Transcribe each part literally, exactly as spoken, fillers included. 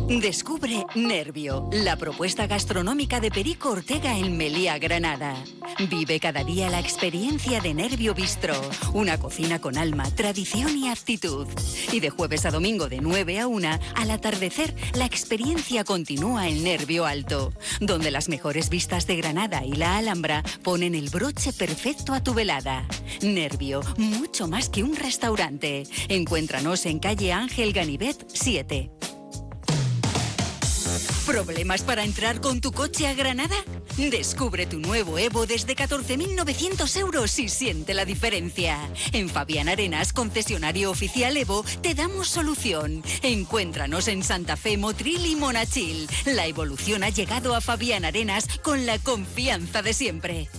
Descubre Nervio, la propuesta gastronómica de Perico Ortega en Melilla, Granada. Vive cada día la experiencia de Nervio Bistró, una cocina con alma, tradición y actitud. Y de jueves a domingo de nueve a una, al atardecer, la experiencia continúa en Nervio Alto, donde las mejores vistas de Granada y la Alhambra ponen el broche perfecto a tu velada. Nervio, mucho más que un restaurante. Encuéntranos en calle Ángel Ganivet siete. ¿Problemas para entrar con tu coche a Granada? Descubre tu nuevo Evo desde catorce mil novecientos euros y siente la diferencia. En Fabián Arenas, concesionario oficial Evo, te damos solución. Encuéntranos en Santa Fe, Motril y Monachil. La evolución ha llegado a Fabián Arenas con la confianza de siempre.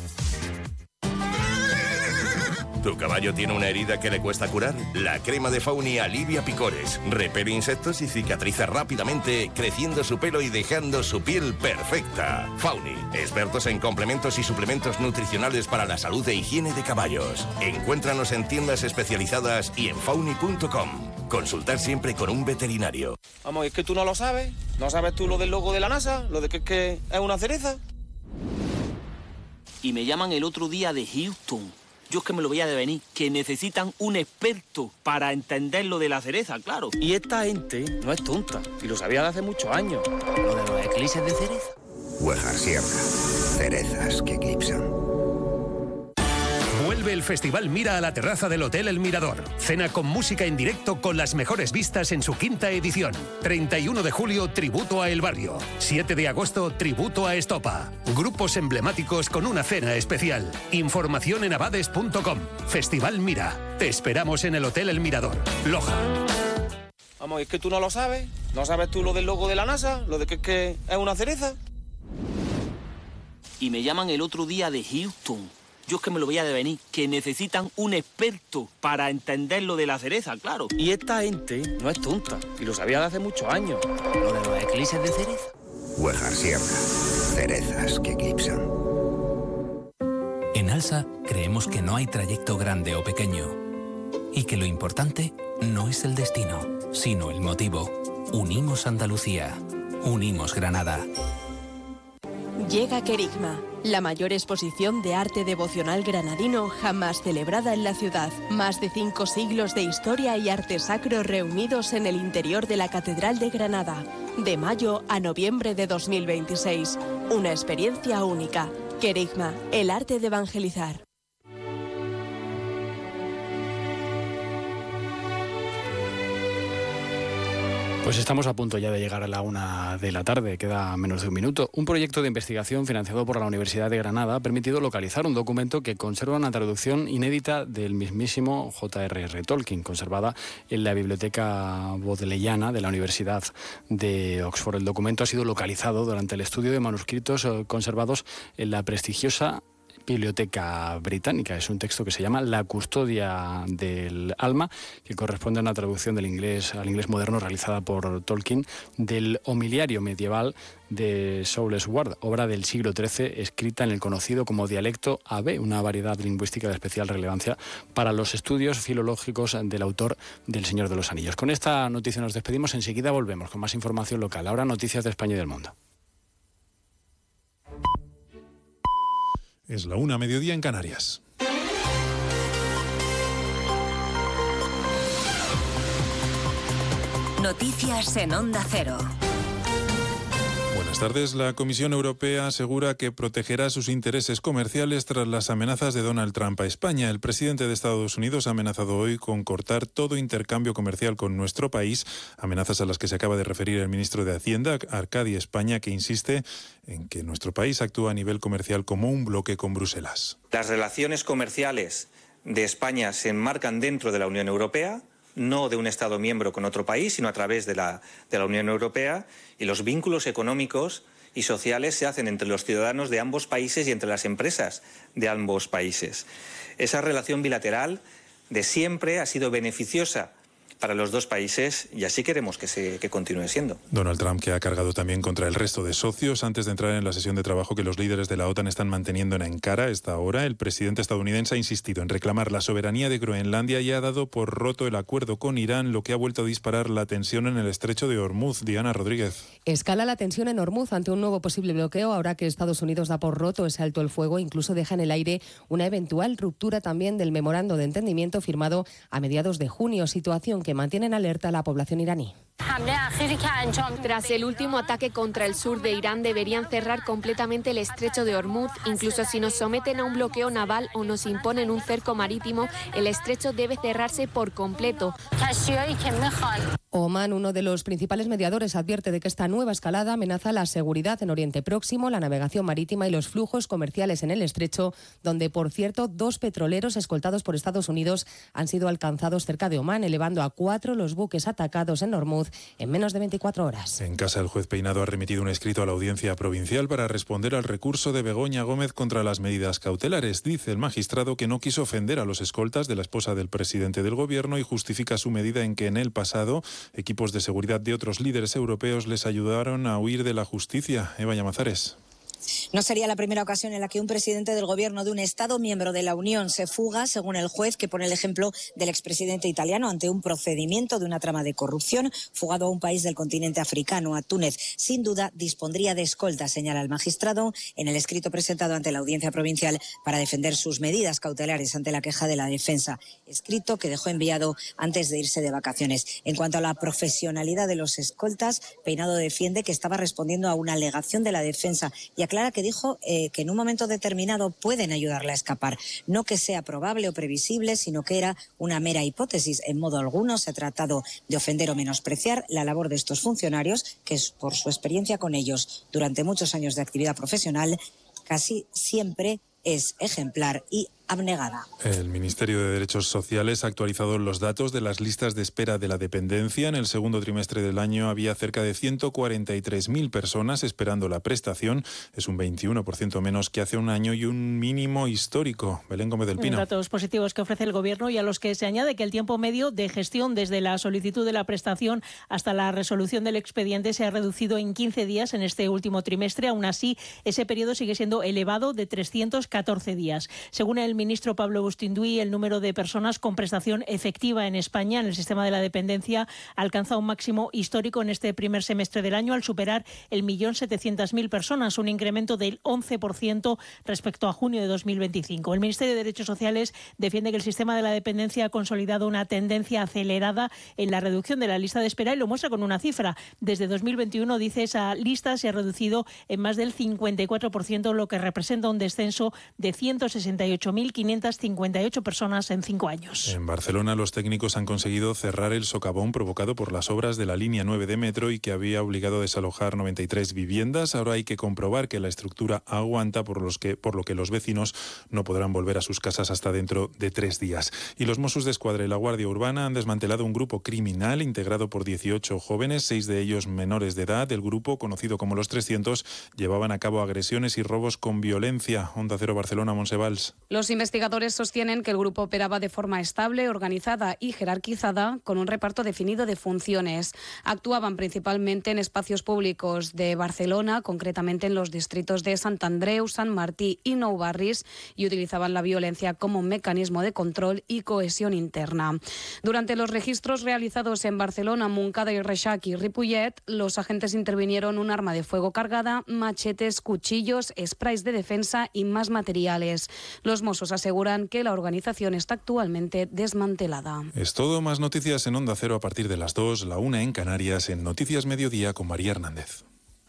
¿Tu caballo tiene una herida que le cuesta curar? La crema de Fauni alivia picores, repele insectos y cicatriza rápidamente, creciendo su pelo y dejando su piel perfecta. Fauni, expertos en complementos y suplementos nutricionales para la salud e higiene de caballos. Encuéntranos en tiendas especializadas y en fauni punto com. Consultar siempre con un veterinario. Vamos, es que tú no lo sabes. ¿No sabes tú lo del logo de la NASA? ¿Lo de que, que es una cereza? Y me llaman el otro día de Houston. Yo es que me lo veía de venir, que necesitan un experto para entender lo de la cereza, claro. Y esta gente no es tonta, y lo sabía de hace muchos años. Lo de los eclipses de cereza. Huejar Sierra, cerezas que eclipsan. Vuelve el Festival Mira a la terraza del Hotel El Mirador. Cena con música en directo con las mejores vistas en su quinta edición. treinta y uno de julio, tributo a El Barrio. siete de agosto, tributo a Estopa. Grupos emblemáticos con una cena especial. Información en abades punto com. Festival Mira. Te esperamos en el Hotel El Mirador, Loja. Vamos, es que tú no lo sabes. ¿No sabes tú lo del logo de la NASA? ¿Lo de que, que es una cereza? Y me llaman el otro día de Houston. Yo es que me lo veía de venir, que necesitan un experto para entender lo de la cereza, claro. Y esta gente no es tonta, y lo sabía de hace muchos años. Lo de los eclipses de cereza. Huejar Sierra, cerezas que eclipsan. En Alsa creemos que no hay trayecto grande o pequeño y que lo importante no es el destino, sino el motivo. Unimos Andalucía, unimos Granada. Llega Querigma, la mayor exposición de arte devocional granadino jamás celebrada en la ciudad. Más de cinco siglos de historia y arte sacro reunidos en el interior de la Catedral de Granada. De mayo a noviembre de dos mil veintiséis. Una experiencia única. Querigma, el arte de evangelizar. Pues estamos a punto ya de llegar a la una de la tarde, queda menos de un minuto. Un proyecto de investigación financiado por la Universidad de Granada ha permitido localizar un documento que conserva una traducción inédita del mismísimo J R R Tolkien, conservada en la Biblioteca Bodleiana de la Universidad de Oxford. El documento ha sido localizado durante el estudio de manuscritos conservados en la prestigiosa Biblioteca Británica. Es un texto que se llama La custodia del alma, que corresponde a una traducción del inglés al inglés moderno realizada por Tolkien del homiliario medieval de Soulesward, obra del siglo trece, escrita en el conocido como dialecto A B, una variedad lingüística de especial relevancia para los estudios filológicos del autor del Señor de los Anillos. Con esta noticia nos despedimos, enseguida volvemos con más información local. Ahora noticias de España y del mundo. Es la una, mediodía en Canarias. Noticias en Onda Cero. Buenas tardes. La Comisión Europea asegura que protegerá sus intereses comerciales tras las amenazas de Donald Trump a España. El presidente de Estados Unidos ha amenazado hoy con cortar todo intercambio comercial con nuestro país, amenazas a las que se acaba de referir el ministro de Hacienda, Arcadi España, que insiste en que nuestro país actúa a nivel comercial como un bloque con Bruselas. Las relaciones comerciales de España se enmarcan dentro de la Unión Europea, no de un Estado miembro con otro país, sino a través de la, de la Unión Europea, y los vínculos económicos y sociales se hacen entre los ciudadanos de ambos países y entre las empresas de ambos países. Esa relación bilateral de siempre ha sido beneficiosa para los dos países y así queremos que, se, que continúe siendo. Donald Trump, que ha cargado también contra el resto de socios antes de entrar en la sesión de trabajo que los líderes de la OTAN están manteniendo en Ankara. A esta hora, el presidente estadounidense ha insistido en reclamar la soberanía de Groenlandia y ha dado por roto el acuerdo con Irán, lo que ha vuelto a disparar la tensión en el estrecho de Hormuz. Diana Rodríguez. Escala la tensión en Hormuz ante un nuevo posible bloqueo, ahora que Estados Unidos da por roto ese alto el fuego, incluso deja en el aire una eventual ruptura también del memorando de entendimiento firmado a mediados de junio, situación que mantiene en alerta a la población iraní. Tras el último ataque contra el sur de Irán, deberían cerrar completamente el estrecho de Hormuz. Incluso si nos someten a un bloqueo naval o nos imponen un cerco marítimo, el estrecho debe cerrarse por completo. Oman, uno de los principales mediadores, advierte de que esta nueva escalada amenaza la seguridad en Oriente Próximo, la navegación marítima y los flujos comerciales en el estrecho, donde, por cierto, dos petroleros escoltados por Estados Unidos han sido alcanzados cerca de Omán, elevando a cuatro los buques atacados en Hormuz en menos de veinticuatro horas. En casa, el juez Peinado ha remitido un escrito a la Audiencia Provincial para responder al recurso de Begoña Gómez contra las medidas cautelares. Dice el magistrado que no quiso ofender a los escoltas de la esposa del presidente del Gobierno y justifica su medida en que en el pasado equipos de seguridad de otros líderes europeos les ayudaron a huir de la justicia. Eva Llamazares. No sería la primera ocasión en la que un presidente del gobierno de un Estado miembro de la Unión se fuga, según el juez, que pone el ejemplo del expresidente italiano ante un procedimiento de una trama de corrupción, fugado a un país del continente africano, a Túnez. Sin duda dispondría de escolta, señala el magistrado en el escrito presentado ante la Audiencia Provincial para defender sus medidas cautelares ante la queja de la defensa. Escrito que dejó enviado antes de irse de vacaciones. En cuanto a la profesionalidad de los escoltas, Peinado defiende que estaba respondiendo a una alegación de la defensa y aclara que dijo eh, que en un momento determinado pueden ayudarle a escapar. No que sea probable o previsible, sino que era una mera hipótesis. En modo alguno se ha tratado de ofender o menospreciar la labor de estos funcionarios, que es por su experiencia con ellos durante muchos años de actividad profesional, casi siempre es ejemplar y abnegada. El Ministerio de Derechos Sociales ha actualizado los datos de las listas de espera de la dependencia. En el segundo trimestre del año había cerca de ciento cuarenta y tres mil personas esperando la prestación. Es un veintiuno por ciento menos que hace un año y un mínimo histórico. Belén Gómez del Pino. Datos positivos que ofrece el Gobierno y a los que se añade que el tiempo medio de gestión desde la solicitud de la prestación hasta la resolución del expediente se ha reducido en quince días en este último trimestre. Aún así, ese periodo sigue siendo elevado de trescientos catorce días. Según el ministro Pablo Bustinduy, el número de personas con prestación efectiva en España en el sistema de la dependencia alcanza un máximo histórico en este primer semestre del año al superar el millón setecientas mil personas, un incremento del once por ciento respecto a junio de dos mil veinticinco. El Ministerio de Derechos Sociales defiende que el sistema de la dependencia ha consolidado una tendencia acelerada en la reducción de la lista de espera y lo muestra con una cifra. Desde dos mil veintiuno, dice, esa lista se ha reducido en más del cincuenta y cuatro por ciento, lo que representa un descenso de ciento sesenta y ocho mil quinientas cincuenta y ocho personas en cinco años. En Barcelona, los técnicos han conseguido cerrar el socavón provocado por las obras de la línea nueve de metro y que había obligado a desalojar noventa y tres viviendas. Ahora hay que comprobar que la estructura aguanta, por, los que, por lo que los vecinos no podrán volver a sus casas hasta dentro de tres días. Y los Mossos d'Esquadra y la Guardia Urbana han desmantelado un grupo criminal integrado por dieciocho jóvenes, seis de ellos menores de edad. El grupo, conocido como Los trescientos, llevaban a cabo agresiones y robos con violencia. Onda Cero Barcelona, Monsevals. Los investigadores sostienen que el grupo operaba de forma estable, organizada y jerarquizada, con un reparto definido de funciones. Actuaban principalmente en espacios públicos de Barcelona, concretamente en los distritos de Sant Andreu, Sant Martí y Nou Barris, y utilizaban la violencia como mecanismo de control y cohesión interna. Durante los registros realizados en Barcelona, Montcada y Reixac y Ripollet, los agentes intervinieron un arma de fuego cargada, machetes, cuchillos, sprays de defensa y más materiales. Los Mossos aseguran que la organización está actualmente desmantelada. Es todo. Más noticias en Onda Cero a partir de las dos, la una en Canarias, en Noticias Mediodía con María Hernández.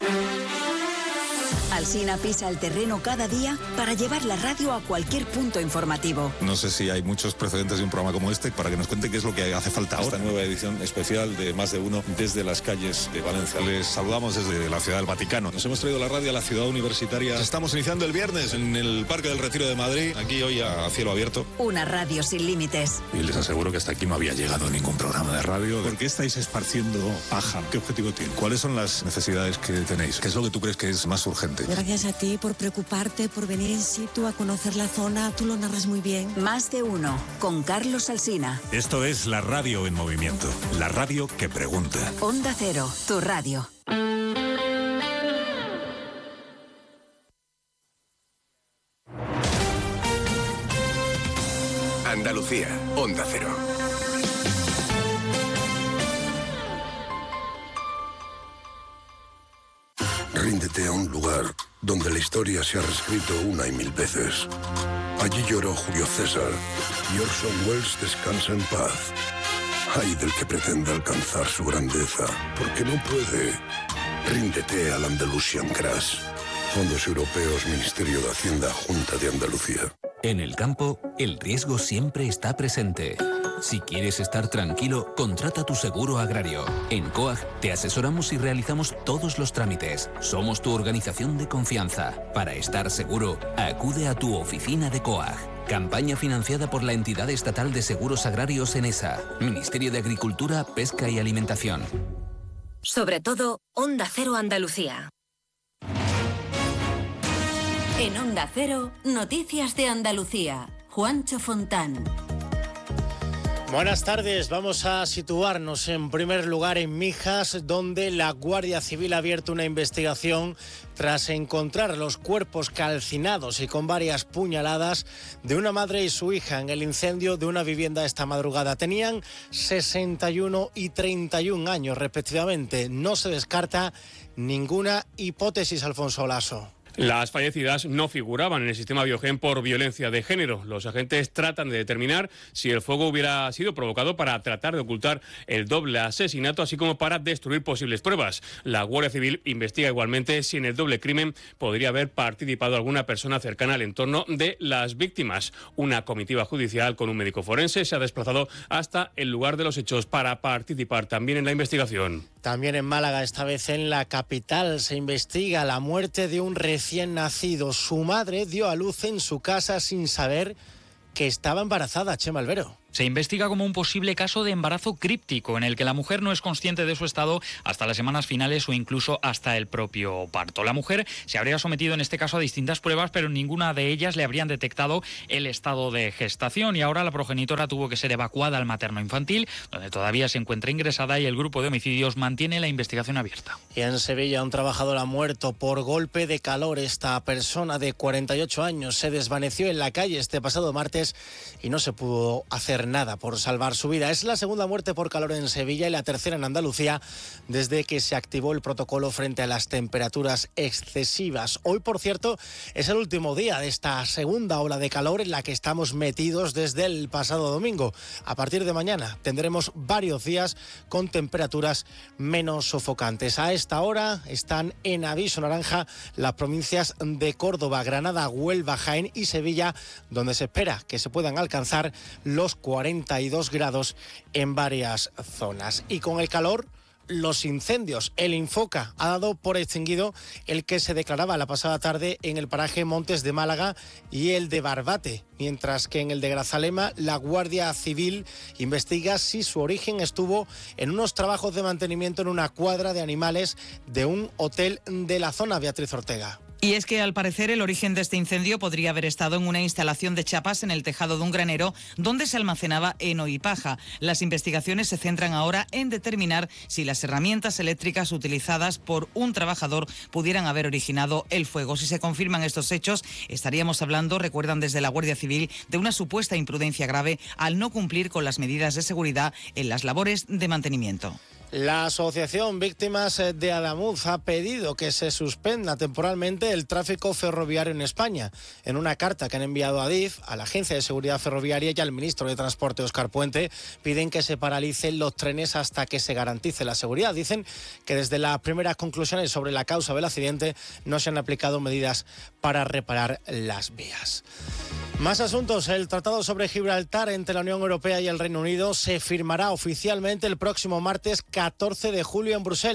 Alsina pisa el terreno cada día para llevar la radio a cualquier punto informativo. No sé si hay muchos precedentes de un programa como este para que nos cuente qué es lo que hace falta ahora. Esta nueva edición especial de Más de Uno desde las calles de Valencia. Les saludamos desde la Ciudad del Vaticano. Nos hemos traído la radio a la ciudad universitaria. Estamos iniciando el viernes en el Parque del Retiro de Madrid, aquí hoy a cielo abierto. Una radio sin límites. Y les aseguro que hasta aquí no había llegado ningún programa de radio. ¿Por qué estáis esparciendo paja? ¿Qué objetivo tiene? ¿Cuáles son las necesidades que tenéis? ¿Qué es lo que tú crees que es más urgente? gente. Gracias a ti por preocuparte, por venir in situ a conocer la zona. Tú lo narras muy bien. Más de uno, con Carlos Alsina. Esto es la radio en movimiento. La radio que pregunta. Onda Cero, tu radio. Andalucía, Onda Cero. Ríndete a un lugar donde la historia se ha reescrito una y mil veces. Allí lloró Julio César y Orson Welles descansa en paz. Ay del que pretenda alcanzar su grandeza, porque no puede. Ríndete al Andalusian Crash. Fondos Europeos, Ministerio de Hacienda, Junta de Andalucía. En el campo, el riesgo siempre está presente. Si quieres estar tranquilo, contrata tu seguro agrario. En COAG te asesoramos y realizamos todos los trámites. Somos tu organización de confianza. Para estar seguro, acude a tu oficina de COAG. Campaña financiada por la entidad estatal de seguros agrarios ENESA, Ministerio de Agricultura, Pesca y Alimentación. Sobre todo, Onda Cero Andalucía. En Onda Cero, Noticias de Andalucía. Juancho Fontán. Buenas tardes, vamos a situarnos en primer lugar en Mijas, donde la Guardia Civil ha abierto una investigación tras encontrar los cuerpos calcinados y con varias puñaladas de una madre y su hija en el incendio de una vivienda esta madrugada. Tenían sesenta y uno y treinta y un años respectivamente. No se descarta ninguna hipótesis, Alfonso Lasso. Las fallecidas no figuraban en el sistema Biogen por violencia de género. Los agentes tratan de determinar si el fuego hubiera sido provocado para tratar de ocultar el doble asesinato, así como para destruir posibles pruebas. La Guardia Civil investiga igualmente si en el doble crimen podría haber participado alguna persona cercana al entorno de las víctimas. Una comitiva judicial con un médico forense se ha desplazado hasta el lugar de los hechos para participar también en la investigación. También en Málaga, esta vez en la capital, se investiga la muerte de un recién nacido. Su madre dio a luz en su casa sin saber que estaba embarazada. Chema Albero. Se investiga como un posible caso de embarazo críptico, en el que la mujer no es consciente de su estado hasta las semanas finales o incluso hasta el propio parto. La mujer se habría sometido en este caso a distintas pruebas, pero en ninguna de ellas le habrían detectado el estado de gestación, y ahora la progenitora tuvo que ser evacuada al materno infantil, donde todavía se encuentra ingresada, y el grupo de homicidios mantiene la investigación abierta. Y en Sevilla, un trabajador ha muerto por golpe de calor. Esta persona de cuarenta y ocho años se desvaneció en la calle este pasado martes y no se pudo hacer nada por salvar su vida. Es la segunda muerte por calor en Sevilla y la tercera en Andalucía desde que se activó el protocolo frente a las temperaturas excesivas. Hoy, por cierto, es el último día de esta segunda ola de calor en la que estamos metidos desde el pasado domingo. A partir de mañana tendremos varios días con temperaturas menos sofocantes. A esta hora están en aviso naranja las provincias de Córdoba, Granada, Huelva, Jaén y Sevilla, donde se espera que se puedan alcanzar los cuarenta y dos grados en varias zonas. Y con el calor, los incendios. El Infoca ha dado por extinguido el que se declaraba la pasada tarde en el paraje Montes de Málaga y el de Barbate, mientras que en el de Grazalema la Guardia Civil investiga si su origen estuvo en unos trabajos de mantenimiento en una cuadra de animales de un hotel de la zona. Beatriz Ortega. Y es que, al parecer, el origen de este incendio podría haber estado en una instalación de chapas en el tejado de un granero donde se almacenaba heno y paja. Las investigaciones se centran ahora en determinar si las herramientas eléctricas utilizadas por un trabajador pudieran haber originado el fuego. Si se confirman estos hechos, estaríamos hablando, recuerdan desde la Guardia Civil, de una supuesta imprudencia grave al no cumplir con las medidas de seguridad en las labores de mantenimiento. La Asociación Víctimas de Adamuz ha pedido que se suspenda temporalmente el tráfico ferroviario en España. En una carta que han enviado a Adif, a la Agencia de Seguridad Ferroviaria y al ministro de Transporte, Óscar Puente, piden que se paralicen los trenes hasta que se garantice la seguridad. Dicen que desde las primeras conclusiones sobre la causa del accidente no se han aplicado medidas para reparar las vías. Más asuntos. El Tratado sobre Gibraltar entre la Unión Europea y el Reino Unido se firmará oficialmente el próximo martes catorce de julio en Bruselas.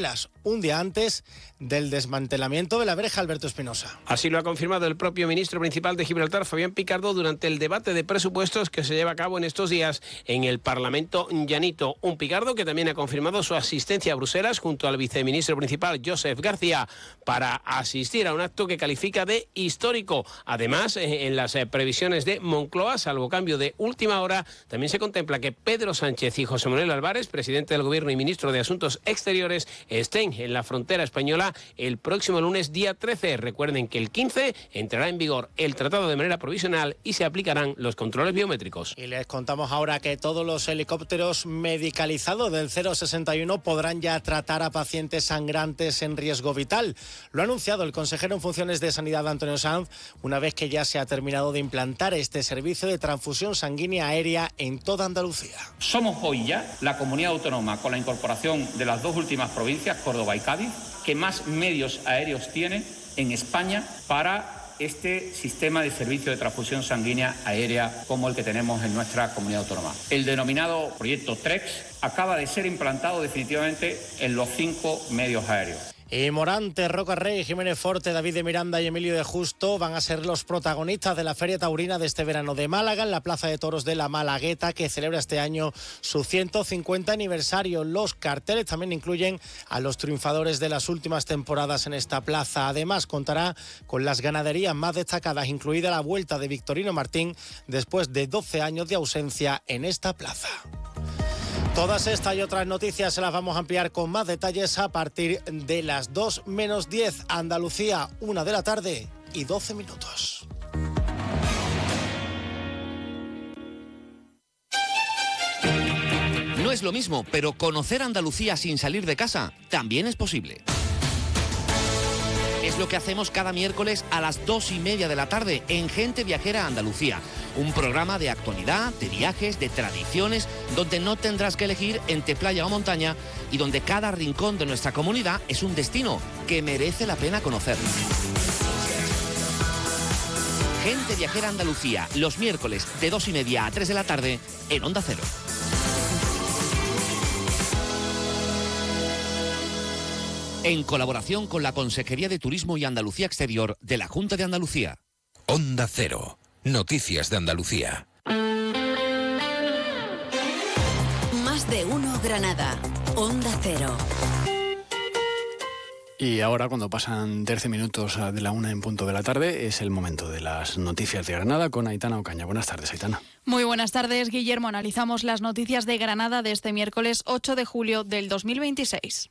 un día antes del desmantelamiento de la verja. Alberto Espinosa. Así lo ha confirmado el propio ministro principal de Gibraltar, Fabián Picardo, durante el debate de presupuestos que se lleva a cabo en estos días en el Parlamento llanito. Un Picardo que también ha confirmado su asistencia a Bruselas junto al viceministro principal, Josep García, para asistir a un acto que califica de histórico. Además, en las previsiones de Moncloa, salvo cambio de última hora, también se contempla que Pedro Sánchez y José Manuel Álvarez, presidente del Gobierno y ministro de Asuntos Exteriores, estén en la frontera española el próximo lunes día trece. Recuerden que el quince entrará en vigor el tratado de manera provisional y se aplicarán los controles biométricos. Y les contamos ahora que todos los helicópteros medicalizados del cero sesenta y uno podrán ya tratar a pacientes sangrantes en riesgo vital. Lo ha anunciado el consejero en funciones de Sanidad, Antonio Sanz, una vez que ya se ha terminado de implantar este servicio de transfusión sanguínea aérea en toda Andalucía. Somos hoy ya la comunidad autónoma, con la incorporación de las dos últimas provincias, Córdoba y Cádiz, que más medios aéreos tiene en España para este sistema de servicio de transfusión sanguínea aérea como el que tenemos en nuestra comunidad autónoma. El denominado proyecto TREX acaba de ser implantado definitivamente en los cinco medios aéreos. Y Morante, Roca Rey, Jiménez Forte, David de Miranda y Emilio de Justo van a ser los protagonistas de la Feria Taurina de este verano de Málaga, en la Plaza de Toros de la Malagueta, que celebra este año su ciento cincuenta aniversario. Los carteles también incluyen a los triunfadores de las últimas temporadas en esta plaza. Además, contará con las ganaderías más destacadas, incluida la Vuelta de Victorino Martín, después de doce años de ausencia en esta plaza. Todas estas y otras noticias se las vamos a ampliar con más detalles a partir de las dos menos diez. Andalucía, una de la tarde y doce minutos. No es lo mismo, pero conocer Andalucía sin salir de casa también es posible. Es lo que hacemos cada miércoles a las dos y media de la tarde en Gente Viajera Andalucía. Un programa de actualidad, de viajes, de tradiciones, donde no tendrás que elegir entre playa o montaña y donde cada rincón de nuestra comunidad es un destino que merece la pena conocer. Gente Viajera Andalucía, los miércoles de dos y media a tres de la tarde en Onda Cero. En colaboración con la Consejería de Turismo y Andalucía Exterior de la Junta de Andalucía. Onda Cero. Noticias de Andalucía. Más de uno Granada. Onda Cero. Y ahora, cuando pasan trece minutos de la una en punto de la tarde, es el momento de las noticias de Granada con Aitana Ocaña. Buenas tardes, Aitana. Muy buenas tardes, Guillermo. Analizamos las noticias de Granada de este miércoles ocho de julio del dos mil veintiséis.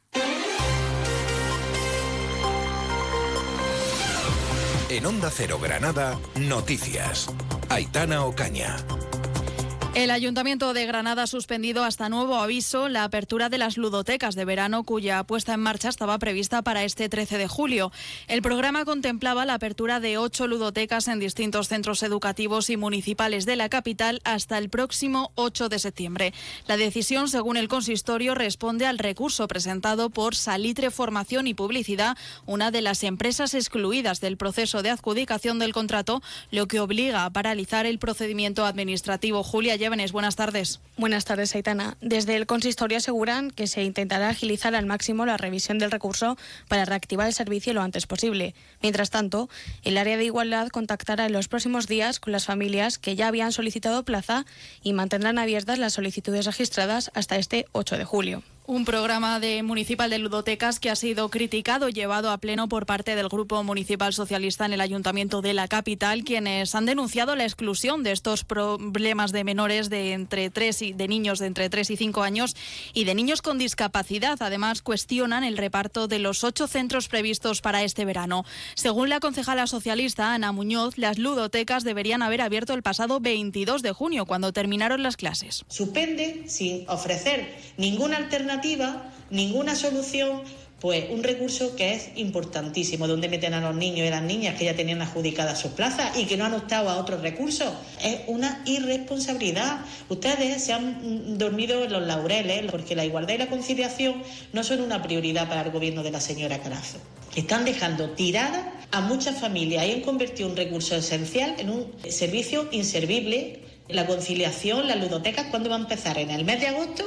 En Onda Cero Granada, noticias. Aitana Ocaña. El Ayuntamiento de Granada ha suspendido hasta nuevo aviso la apertura de las ludotecas de verano, cuya puesta en marcha estaba prevista para este trece de julio. El programa contemplaba la apertura de ocho ludotecas en distintos centros educativos y municipales de la capital hasta el próximo ocho de septiembre. La decisión, según el consistorio, responde al recurso presentado por Salitre Formación y Publicidad, una de las empresas excluidas del proceso de adjudicación del contrato, lo que obliga a paralizar el procedimiento administrativo. Julia Llévenes, buenas tardes. Buenas tardes, Aitana. Desde el consistorio aseguran que se intentará agilizar al máximo la revisión del recurso para reactivar el servicio lo antes posible. Mientras tanto, el área de igualdad contactará en los próximos días con las familias que ya habían solicitado plaza y mantendrán abiertas las solicitudes registradas hasta este ocho de julio. Un programa de municipal de ludotecas que ha sido criticado y llevado a pleno por parte del Grupo Municipal Socialista en el Ayuntamiento de la capital, quienes han denunciado la exclusión de estos problemas de menores de entre tres y de niños de entre tres y cinco años y de niños con discapacidad. Además, cuestionan el reparto de los ocho centros previstos para este verano. Según la concejala socialista Ana Muñoz, las ludotecas deberían haber abierto el pasado veintidós de junio, cuando terminaron las clases. Suspende sin ofrecer ninguna alternativa, ninguna solución, pues un recurso que es importantísimo, donde meten a los niños y las niñas que ya tenían adjudicadas sus plazas y que no han optado a otros recursos. Es una irresponsabilidad. Ustedes se han dormido en los laureles, porque la igualdad y la conciliación no son una prioridad para el gobierno de la señora Carazo. Están dejando tiradas a muchas familias y han convertido un recurso esencial en un servicio inservible. La conciliación, las ludotecas, ¿cuándo va a empezar? ¿En el mes de agosto?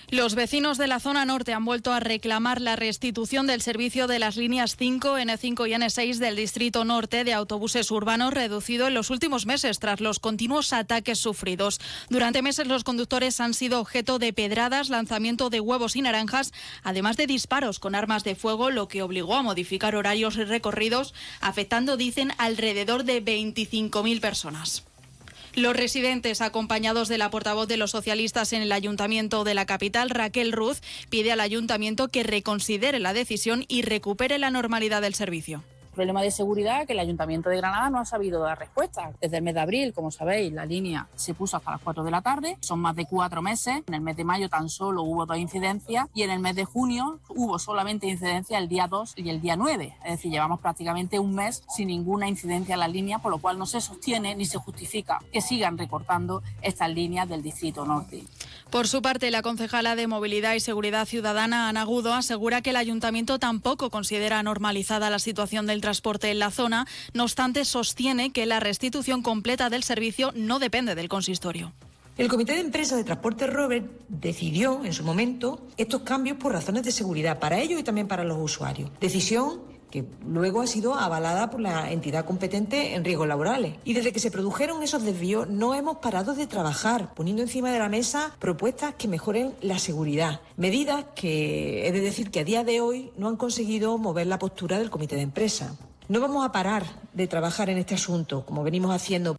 Los vecinos de la zona norte han vuelto a reclamar la restitución del servicio de las líneas cinco, ene cinco y ene seis del Distrito Norte de autobuses urbanos, reducido en los últimos meses tras los continuos ataques sufridos. Durante meses los conductores han sido objeto de pedradas, lanzamiento de huevos y naranjas, además de disparos con armas de fuego, lo que obligó a modificar horarios y recorridos, afectando, dicen, alrededor de veinticinco mil personas. Los residentes, acompañados de la portavoz de los socialistas en el Ayuntamiento de la capital, Raquel Ruz, pide al Ayuntamiento que reconsidere la decisión y recupere la normalidad del servicio. Problema de seguridad que el Ayuntamiento de Granada no ha sabido dar respuesta. Desde el mes de abril, como sabéis, la línea se puso hasta las cuatro de la tarde. Son más de cuatro meses. En el mes de mayo tan solo hubo dos incidencias y en el mes de junio hubo solamente incidencia el día dos y el día nueve. Es decir, llevamos prácticamente un mes sin ninguna incidencia en la línea, por lo cual no se sostiene ni se justifica que sigan recortando estas líneas del Distrito Norte. Por su parte, la concejala de Movilidad y Seguridad Ciudadana, Ana Agudo, asegura que el Ayuntamiento tampoco considera normalizada la situación del transporte en la zona. No obstante, sostiene que la restitución completa del servicio no depende del consistorio. El Comité de Empresa de Transporte Robert decidió en su momento estos cambios por razones de seguridad para ellos y también para los usuarios. Decisión que luego ha sido avalada por la entidad competente en riesgos laborales. Y desde que se produjeron esos desvíos no hemos parado de trabajar, poniendo encima de la mesa propuestas que mejoren la seguridad. Medidas que he de decir que a día de hoy no han conseguido mover la postura del Comité de Empresa. No vamos a parar de trabajar en este asunto, como venimos haciendo.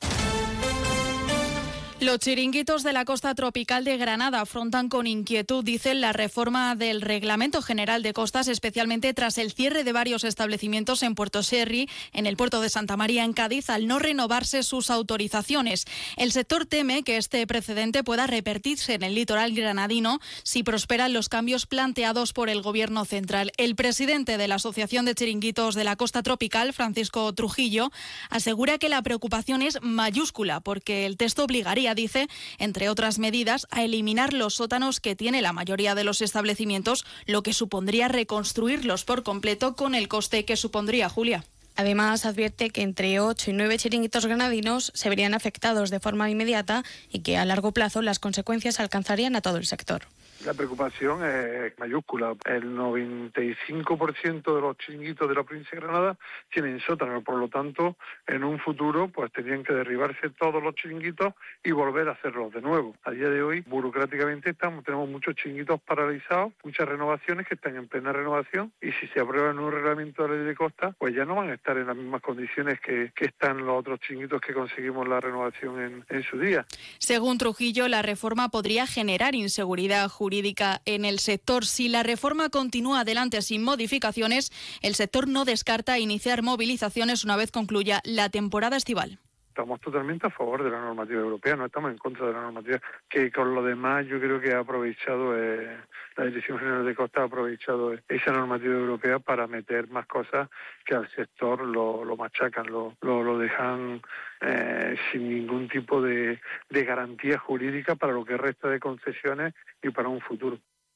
Los chiringuitos de la costa tropical de Granada afrontan con inquietud, dicen, la reforma del Reglamento General de Costas, especialmente tras el cierre de varios establecimientos en Puerto Sherry, en el puerto de Santa María, en Cádiz, al no renovarse sus autorizaciones. El sector teme que este precedente pueda repetirse en el litoral granadino si prosperan los cambios planteados por el Gobierno central. El presidente de la Asociación de Chiringuitos de la Costa Tropical, Francisco Trujillo, asegura que la preocupación es mayúscula porque el texto obligaría, dice, entre otras medidas, a eliminar los sótanos que tiene la mayoría de los establecimientos, lo que supondría reconstruirlos por completo con el coste que supondría, Julia. Además, advierte que entre ocho y nueve chiringuitos granadinos se verían afectados de forma inmediata y que a largo plazo las consecuencias alcanzarían a todo el sector. La preocupación es mayúscula. El noventa y cinco por ciento de los chiringuitos de la provincia de Granada tienen sótano, por lo tanto, en un futuro pues tenían que derribarse todos los chiringuitos y volver a hacerlos de nuevo. A día de hoy, burocráticamente, estamos tenemos muchos chiringuitos paralizados, muchas renovaciones que están en plena renovación, y si se aprueba el nuevo reglamento de la ley de costa, pues ya no van a estar en las mismas condiciones que, que están los otros chiringuitos que conseguimos la renovación en, en su día. Según Trujillo, la reforma podría generar inseguridad jurídica jurídica en el sector. Si la reforma continúa adelante sin modificaciones, el sector no descarta iniciar movilizaciones una vez concluya la temporada estival. Estamos totalmente a favor de la normativa europea, no estamos en contra de la normativa, que con lo demás yo creo que ha aprovechado, eh, la Dirección General de Costas ha aprovechado esa normativa europea para meter más cosas que al sector lo, lo machacan, lo, lo, lo dejan eh, sin ningún tipo de, de garantía jurídica para lo que resta de concesiones y para un futuro.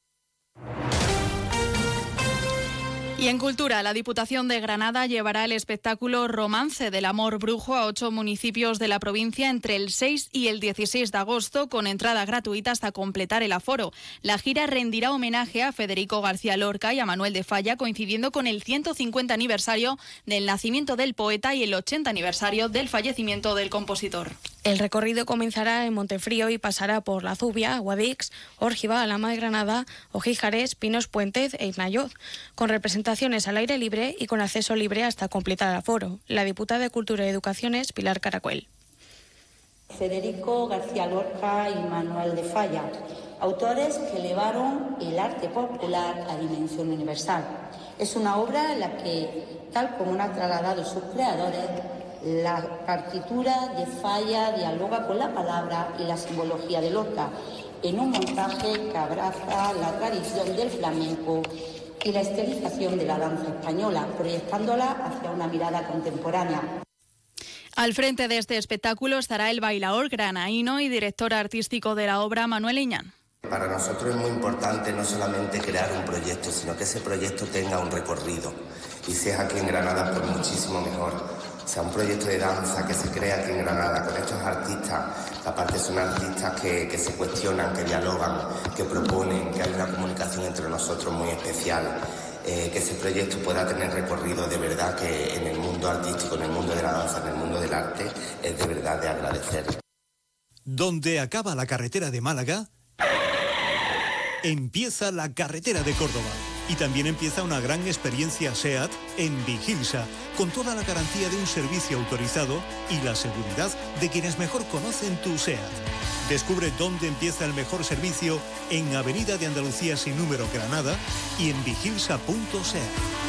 Y en cultura, la Diputación de Granada llevará el espectáculo Romance del Amor Brujo a ocho municipios de la provincia entre el seis y el dieciséis de agosto, con entrada gratuita hasta completar el aforo. La gira rendirá homenaje a Federico García Lorca y a Manuel de Falla, coincidiendo con el ciento cincuenta aniversario del nacimiento del poeta y el ochenta aniversario del fallecimiento del compositor. El recorrido comenzará en Montefrío y pasará por La Zubia, Guadix, Órgiva, Alhama de Granada, Ojíjares, Pinos Puentes e Isnayoz, con representaciones al aire libre y con acceso libre hasta completar el aforo. La diputada de Cultura y Educación es Pilar Caracuel. Federico García Lorca y Manuel de Falla, autores que elevaron el arte popular a dimensión universal. Es una obra en la que, tal como han trasladado sus creadores, la partitura de Falla dialoga con la palabra y la simbología de Lorca, en un montaje que abraza la tradición del flamenco y la estilización de la danza española, proyectándola hacia una mirada contemporánea. Al frente de este espectáculo estará el bailaor granaíno y director artístico de la obra, Manuel Iñán. Para nosotros es muy importante no solamente crear un proyecto, sino que ese proyecto tenga un recorrido y sea aquí en Granada por muchísimo mejor. O sea, un proyecto de danza que se crea aquí en Granada con estos artistas, que aparte son artistas que, que se cuestionan, que dialogan, que proponen, que hay una comunicación entre nosotros muy especial. Eh, que ese proyecto pueda tener recorrido de verdad, que en el mundo artístico, en el mundo de la danza, en el mundo del arte, es de verdad de agradecer. Donde acaba la carretera de Málaga, empieza la carretera de Córdoba. Y también empieza una gran experiencia SEAT en Vigilsa, con toda la garantía de un servicio autorizado y la seguridad de quienes mejor conocen tu SEAT. Descubre dónde empieza el mejor servicio en Avenida de Andalucía sin número Granada y en vigilsa punto seat.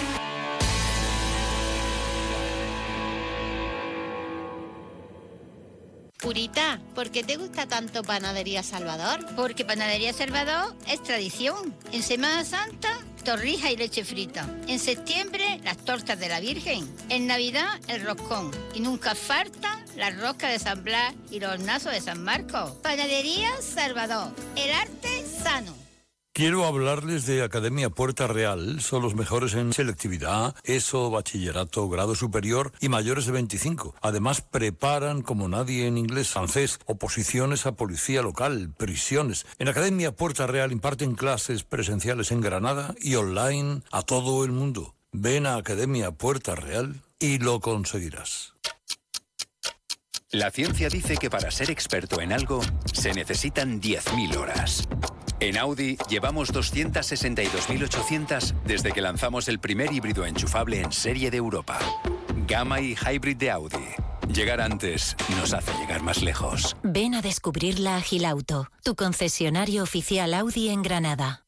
Purita, ¿por qué te gusta tanto Panadería Salvador? Porque Panadería Salvador es tradición. En Semana Santa, torrijas y leche frita. En septiembre, las tortas de la Virgen. En Navidad, el roscón. Y nunca falta la rosca de San Blas y los hornazos de San Marcos. Panadería Salvador, el arte sano. Quiero hablarles de Academia Puerta Real. Son los mejores en selectividad, ESO, bachillerato, grado superior y mayores de veinticinco. Además, preparan como nadie en inglés, francés, oposiciones a policía local, prisiones. En Academia Puerta Real imparten clases presenciales en Granada y online a todo el mundo. Ven a Academia Puerta Real y lo conseguirás. La ciencia dice que para ser experto en algo se necesitan diez mil horas. En Audi llevamos doscientas sesenta y dos mil ochocientas desde que lanzamos el primer híbrido enchufable en serie de Europa. Gamma y Hybrid de Audi. Llegar antes nos hace llegar más lejos. Ven a descubrir la Agilauto, tu concesionario oficial Audi en Granada.